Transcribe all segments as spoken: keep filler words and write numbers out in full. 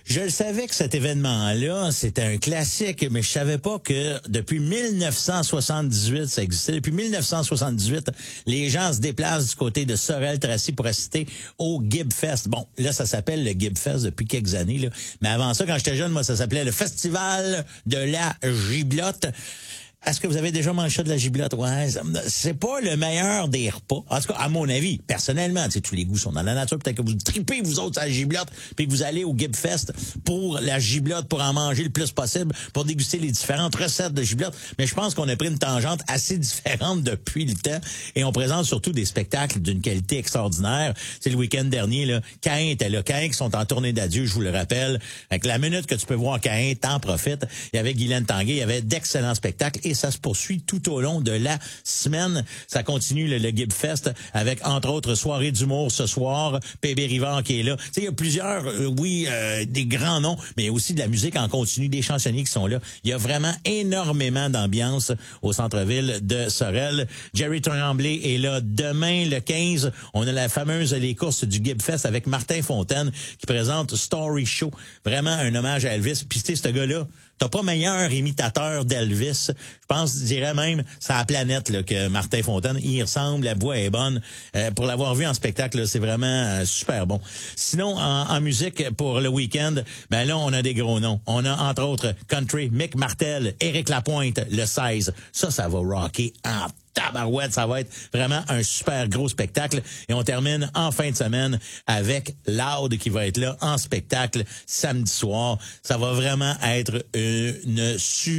Je le savais que cet événement-là, c'était un classique, mais je savais pas que depuis mille neuf cent soixante-dix-huit, ça existait. Depuis mille neuf cent soixante-dix-huit, les gens se déplacent du côté de Sorel-Tracy pour assister au Gibfest. Bon, là, ça s'appelle le Gibfest depuis quelques années, là. Mais avant ça, quand j'étais jeune, moi, ça s'appelait le Festival de la Giblotte. Est-ce que vous avez déjà mangé de la giblotte? Ouais, c'est pas le meilleur des repas. En tout cas, à mon avis, personnellement, tu sais, tous les goûts sont dans la nature. Peut-être que vous tripez, vous autres, à la giblotte, puis que vous allez au Gibfest pour la giblotte, pour en manger le plus possible, pour déguster les différentes recettes de giblotte. Mais je pense qu'on a pris une tangente assez différente depuis le temps et on présente surtout des spectacles d'une qualité extraordinaire. C'est le week-end dernier, là. Caïn était là. Caïn qui sont en tournée d'adieu, je vous le rappelle. Avec la minute que tu peux voir Caïn, t'en profites. Il y avait Guylaine Tanguay, il y avait d'excellents spectacles. Et ça se poursuit tout au long de la semaine. Ça continue le, le Gibfest avec, entre autres, soirée d'humour ce soir. P B Rivard qui est là. Tu sais, il y a plusieurs, euh, oui, euh, des grands noms, mais il y a aussi de la musique en continu, des chansonniers qui sont là. Il y a vraiment énormément d'ambiance au centre-ville de Sorel. Jerry Tremblay est là demain, le quinze. On a la fameuse Les courses du Gibfest avec Martin Fontaine qui présente Story Show. Vraiment un hommage à Elvis. Puis tu sais, ce gars-là, t'as pas meilleur imitateur d'Elvis. Je pense, je dirais même, c'est à la planète là, que Martin Fontaine. Il ressemble, la voix est bonne. Euh, pour l'avoir vu en spectacle, là, c'est vraiment euh, super bon. Sinon, en, en musique, pour le week-end, ben là, on a des gros noms. On a, entre autres, Country, Mick Martel, Éric Lapointe, le seize. Ça, ça va rocker en tabarouette, ça va être vraiment un super gros spectacle. Et on termine en fin de semaine avec Loud qui va être là en spectacle samedi soir. Ça va vraiment être une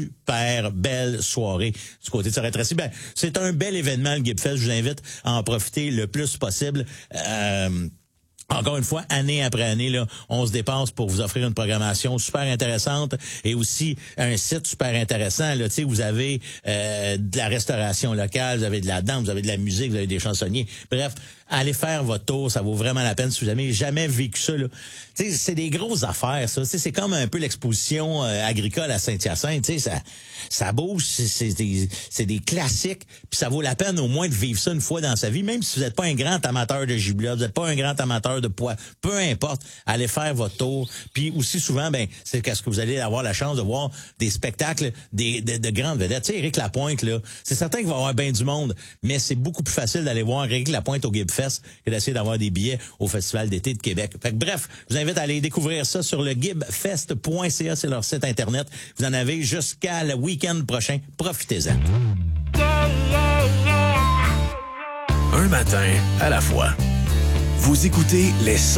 super belle soirée du côté de Sorel-Tracy. Ben, c'est un bel événement, le Gibfest. Je vous invite à en profiter le plus possible. Euh, Encore une fois, année après année, là, on se dépense pour vous offrir une programmation super intéressante et aussi un site super intéressant. Là, tu sais, vous avez euh, de la restauration locale, vous avez de la danse, vous avez de la musique, vous avez des chansonniers. Bref, allez faire votre tour, ça vaut vraiment la peine si vous n'avez jamais vécu ça. Là. Tu sais, c'est des grosses affaires, ça. Tu sais, c'est comme un peu l'exposition euh, agricole à Saint-Hyacinthe. Tu sais, ça, ça bouge, c'est, c'est, des, c'est des classiques, puis ça vaut la peine au moins de vivre ça une fois dans sa vie, même si vous n'êtes pas un grand amateur de giblotte, vous n'êtes pas un grand amateur de poids, peu importe, allez faire votre tour. Puis aussi souvent, ben, c'est qu'est-ce que vous allez avoir la chance de voir des spectacles des, de, de grandes vedettes. Tu sais, Éric Lapointe, là, c'est certain qu'il va y avoir bien du monde, mais c'est beaucoup plus facile d'aller voir Éric Lapointe au Gibfest que d'essayer d'avoir des billets au Festival d'été de Québec. Fait que bref, je vous invite à aller découvrir ça sur le gibfest point c a, c'est leur site internet. Vous en avez jusqu'à le week-end prochain. Profitez-en. Un matin à la fois. Vous écoutez les